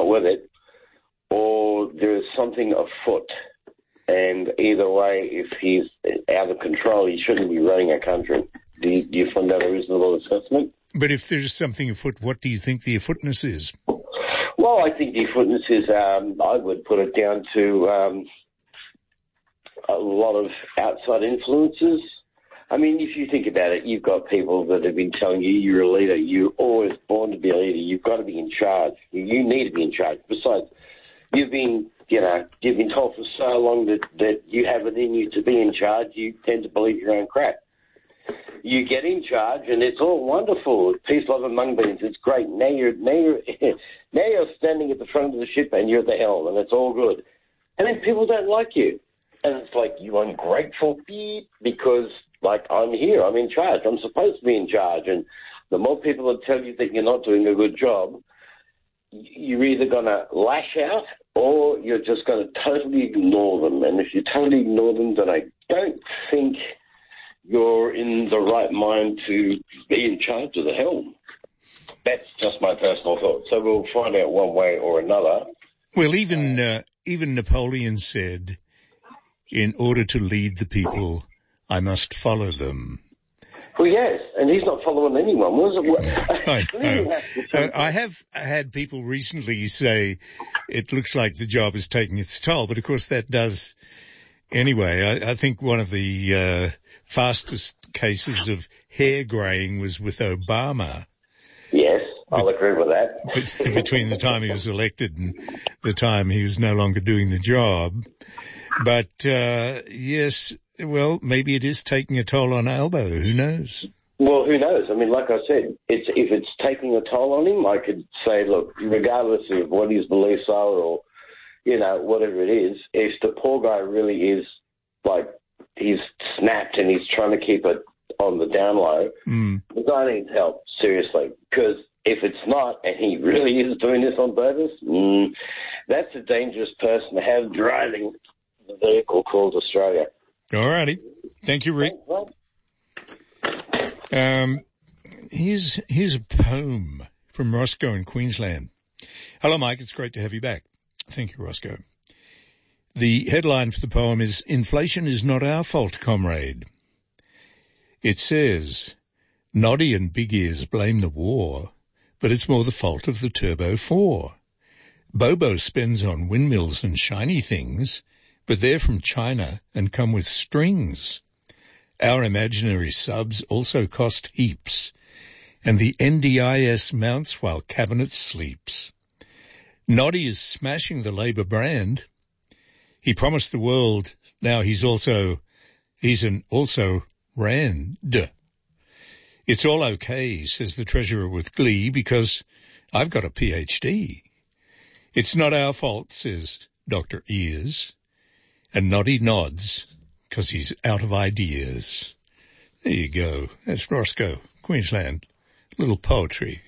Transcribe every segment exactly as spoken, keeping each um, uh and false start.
with it, or there is something afoot. And either way, if he's out of control, he shouldn't be running a country. Do you, do you find that a reasonable assessment? But if there's something afoot, what do you think the afootness is? Well, I think the afootness is, um, I would put it down to um, a lot of outside influences. I mean, if you think about it, you've got people that have been telling you you're a leader. You're always born to be a leader. You've got to be in charge. You need to be in charge. Besides, you've been, you know, you've been told for so long that, that you have it in you to be in charge, you tend to believe your own crap. You get in charge, and it's all wonderful. Peace, love, and mung beans. It's great. Now you're, now you're, now you're standing at the front of the ship, and you're at the helm, and it's all good. And then people don't like you. And it's like, you ungrateful beep, because, like, I'm here. I'm in charge. I'm supposed to be in charge. And the more people that tell you that you're not doing a good job, you're either going to lash out or you're just going to totally ignore them. And if you totally ignore them, then I don't think you're in the right mind to be in charge of the helm. That's just my personal thought. So we'll find out one way or another. Well, even uh, even Napoleon said, in order to lead the people, I must follow them. Well, yes, and he's not following anyone, was it? I know. uh, I have had people recently say it looks like the job is taking its toll, but of course that does anyway. I, I think one of the uh, fastest cases of hair greying was with Obama. Yes, I'll but, agree with that. But between the time he was elected and the time he was no longer doing the job. But, uh, yes, well, maybe it is taking a toll on Albo. Who knows? Well, who knows? I mean, like I said, it's, if it's taking a toll on him, I could say, look, regardless of what his beliefs are or, you know, whatever it is, if the poor guy really is, like, he's snapped and he's trying to keep it on the down low, mm. the guy needs help, seriously. Because if it's not, and he really is doing this on purpose, mm, that's a dangerous person to have driving the vehicle called Australia. All righty. Thank you, Rick. Um, here's, here's a poem from Roscoe in Queensland. Hello, Mike. It's great to have you back. Thank you, Roscoe. The headline for the poem is, Inflation is not our fault, comrade. It says, Noddy and Big Ears blame the war, but it's more the fault of the Turbo four. Bobo spends on windmills and shiny things, but they're from China and come with strings. Our imaginary subs also cost heaps, and the N D I S mounts while Cabinet sleeps. Noddy is smashing the Labour brand. He promised the world, now he's also, he's an also rand. It's all okay, says the Treasurer with glee, because I've got a P H D. It's not our fault, says Doctor Ears. And Noddy nods, because he's out of ideas. There you go. That's Roscoe, Queensland. Little poetry.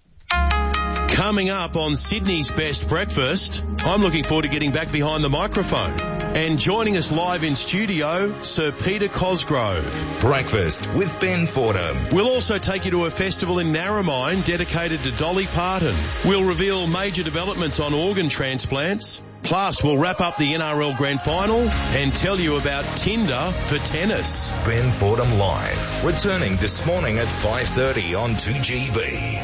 Coming up on Sydney's Best Breakfast, I'm looking forward to getting back behind the microphone. And joining us live in studio, Sir Peter Cosgrove. Breakfast with Ben Fordham. We'll also take you to a festival in Narromine dedicated to Dolly Parton. We'll reveal major developments on organ transplants. Plus, we'll wrap up the N R L Grand Final and tell you about Tinder for tennis. Ben Fordham Live, returning this morning at five thirty on two G B.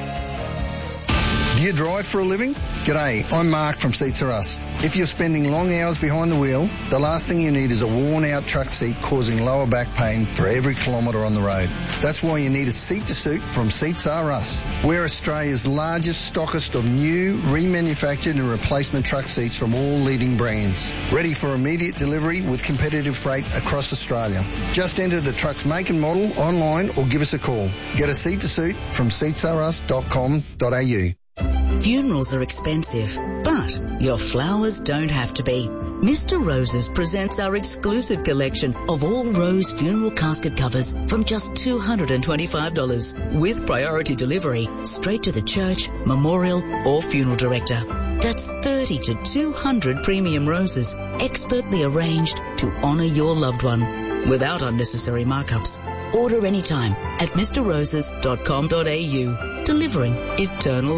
Do you drive for a living? G'day, I'm Mark from Seats Are Us. If you're spending long hours behind the wheel, the last thing you need is a worn-out truck seat causing lower back pain for every kilometre on the road. That's why you need a seat-to-suit from Seats Are Us. We're Australia's largest stockist of new, remanufactured and replacement truck seats from all leading brands. Ready for immediate delivery with competitive freight across Australia. Just enter the truck's make and model online or give us a call. Get a seat-to-suit from seats are us dot com dot a u. Funerals are expensive, but your flowers don't have to be. Mister Roses presents our exclusive collection of all rose funeral casket covers from just two hundred twenty-five dollars with priority delivery straight to the church, memorial or funeral director. That's thirty to two hundred premium roses expertly arranged to honour your loved one without unnecessary markups. Order anytime at mister roses dot com dot a u, delivering eternal